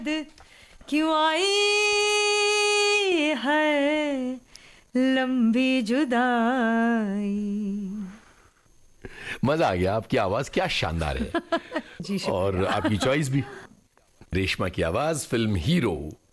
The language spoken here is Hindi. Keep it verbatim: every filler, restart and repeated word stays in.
क्यों आई है लंबी जुदाई। मजा आ गया, आपकी आवाज क्या शानदार है। जी और आपकी चॉइस भी। रेशमा की आवाज, फिल्म हीरो।